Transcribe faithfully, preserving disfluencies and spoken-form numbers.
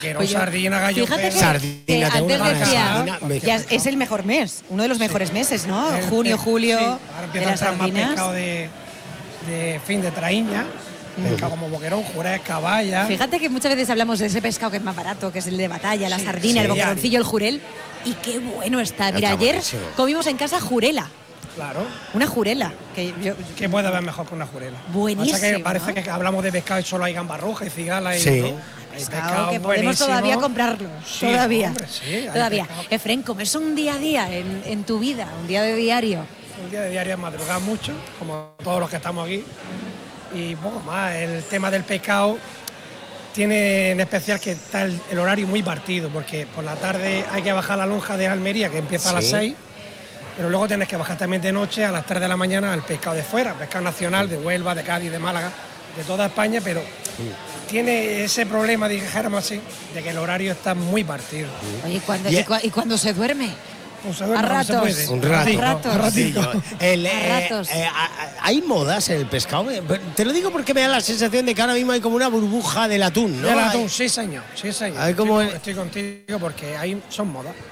Pues yo, sardina, gallo, fíjate que, sardina, que tengo antes una decía, sardina, ya es, es el mejor mes, uno de los mejores meses, ¿no? El- Junio, el- julio, sí, ahora de empieza a las entrar más sardinas. pescado de, de fin de traíña, pescado como boquerón, jurés, caballa. Fíjate que muchas veces hablamos de ese pescado que es más barato, que es el de batalla, la Sí, sardina, sí, el boqueroncillo, el jurel. Y qué bueno está. Mira, Está ayer buenísimo. comimos en casa jurela, Claro. una jurela. Que yo, ¿Qué puede haber mejor que una jurela? Buenísimo, Pasa que parece ¿no? que hablamos de pescado y solo hay gamba roja y cigala. Y, Sí. ¿no? Hay pescado que podemos buenísimo. todavía comprarlo. Sí, todavía. hombre, sí, hay todavía. pescado. Efren, comerse un día a día en, en tu vida, un día de diario. Un día de diario es madrugar mucho, como todos los que estamos aquí. Y poco más. El tema del pescado tiene en especial que está el, el horario muy partido, porque por la tarde hay que bajar la lonja de Almería, que empieza a las Sí. seis, pero luego tienes que bajar también de noche a las tres de la mañana al pescado de fuera, pescado nacional de Huelva, de Cádiz, de Málaga, de toda España, pero tiene ese problema, dijéramos así, de que el horario está muy partido. Oye, ¿y cuando, Yeah. y cua- y cuando se duerme? Un segundo, A no se ratos. puede. Un rato. Ratico, ratos. ratico. Sí, yo- el, A eh, ratos. eh, a- a- hay modas en el pescado. Eh, Te lo digo porque me da la sensación de que ahora mismo hay como una burbuja del atún, ¿no? Ya el Hay- atún, sí señor, sí señor. Hay como estoy, el- estoy contigo porque ahí son modas.